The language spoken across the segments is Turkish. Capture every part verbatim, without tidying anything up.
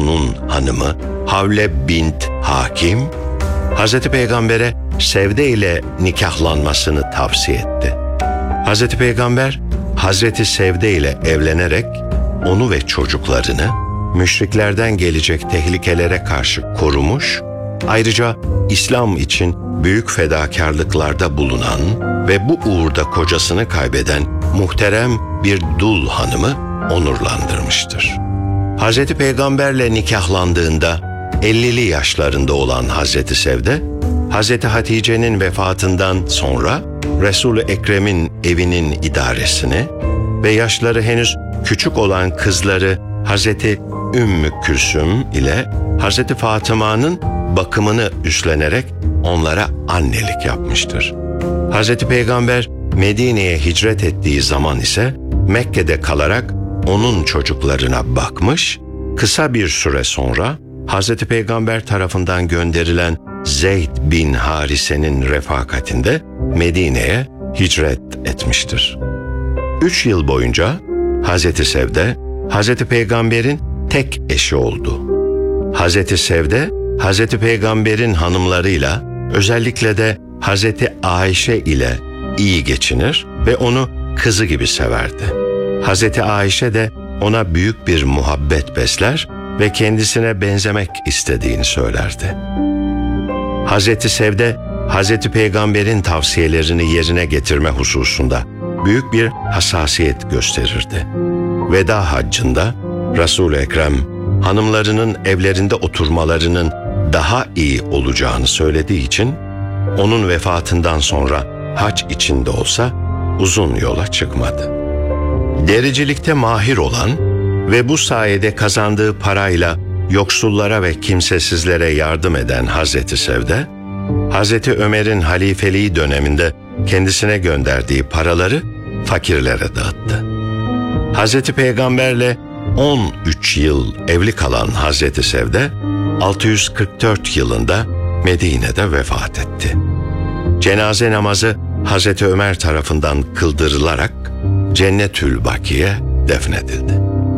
onun hanımı Havle bint Hakim, Hazreti Peygamber'e Sevde ile nikahlanmasını tavsiye etti. Hazreti Peygamber, Hazreti Sevde ile evlenerek onu ve çocuklarını müşriklerden gelecek tehlikelere karşı korumuş, ayrıca İslam için büyük fedakarlıklarda bulunan ve bu uğurda kocasını kaybeden muhterem bir dul hanımı onurlandırmıştır. Hazreti Peygamberle nikahlandığında ellili yaşlarında olan Hazreti Sevde, Hazreti Hatice'nin vefatından sonra Resul-i Ekrem'in evinin idaresini ve yaşları henüz küçük olan kızları Hazreti Ümmü Külsüm ile Hazreti Fatıma'nın bakımını üstlenerek onlara annelik yapmıştır. Hazreti Peygamber Medine'ye hicret ettiği zaman ise Mekke'de kalarak onun çocuklarına bakmış, kısa bir süre sonra Hazreti Peygamber tarafından gönderilen Zeyd bin Harise'nin refakatinde Medine'ye hicret etmiştir. Üç yıl boyunca Hazreti Sevde, Hazreti Peygamber'in tek eşi oldu. Hazreti Sevde, Hazreti Peygamber'in hanımlarıyla, özellikle de Hazreti Ayşe ile iyi geçinir ve onu kızı gibi severdi. Hazreti Ayşe de ona büyük bir muhabbet besler ve kendisine benzemek istediğini söylerdi. Hazreti Sevde, Hazreti Peygamber'in tavsiyelerini yerine getirme hususunda büyük bir hassasiyet gösterirdi. Veda haccında Resul-i Ekrem, hanımlarının evlerinde oturmalarının daha iyi olacağını söylediği için, onun vefatından sonra hac içinde olsa uzun yola çıkmadı. Dericilikte mahir olan ve bu sayede kazandığı parayla yoksullara ve kimsesizlere yardım eden Hazreti Sevde, Hazreti Ömer'in halifeliği döneminde kendisine gönderdiği paraları fakirlere dağıttı. Hazreti Peygamberle on üç yıl evli kalan Hazreti Sevde, altı yüz kırk dört yılında Medine'de vefat etti. Cenaze namazı Hazreti Ömer tarafından kıldırılarak Cennetül Baki'ye defnedildi.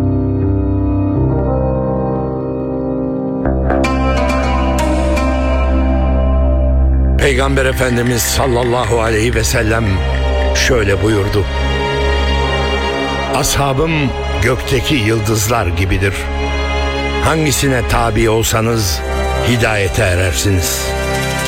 Peygamber Efendimiz sallallahu aleyhi ve sellem şöyle buyurdu: "Ashabım gökteki yıldızlar gibidir. Hangisine tabi olsanız hidayete erersiniz."